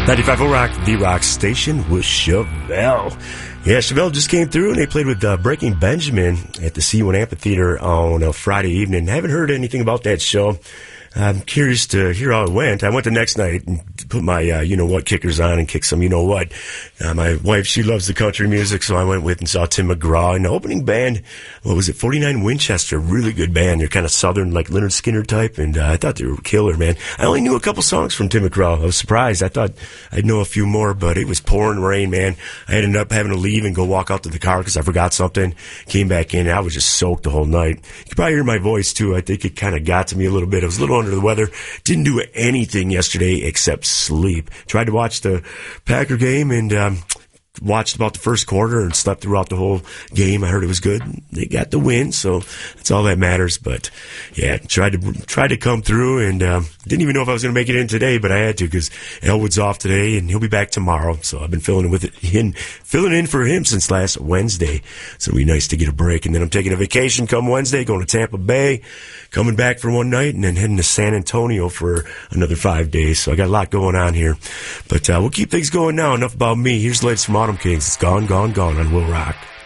95.0 Rock, the rock station with Chevelle. Yeah, Chevelle just came through and they played with Breaking Benjamin at the C1 Amphitheater on a Friday evening. Haven't heard anything about that show. I'm curious to hear how it went. I went the next night and put my you-know-what kickers on and kicked some you-know-what. My wife, she loves the country music, so I went with and saw Tim McGraw. And the opening band, 49 Winchester, really good band. They're kind of southern, like Lynyrd Skynyrd type, and I thought they were killer, man. I only knew a couple songs from Tim McGraw. I was surprised. I thought I'd know a few more, but it was pouring rain, man. I ended up having to leave and go walk out to the car because I forgot something. Came back in, and I was just soaked the whole night. You can probably hear my voice, too. I think it kind of got to me a little bit. I was a little under the weather. Didn't do anything yesterday except sleep. Tried to watch the Packer game and watched about the first quarter and slept throughout the whole game. I heard it was good. They got the win, so that's all that matters. But yeah, tried to come through and didn't even know if I was going to make it in today, but I had to because Elwood's off today and he'll be back tomorrow. So I've been filling in for him since last Wednesday. So it'll be nice to get a break. And then I'm taking a vacation come Wednesday, going to Tampa Bay, coming back for one night, and then heading to San Antonio for another 5 days. So I got a lot going on here. But we'll keep things going now. Enough about me. Here's the latest from Autumn Kings. It's Gone, Gone, Gone on Will Rock.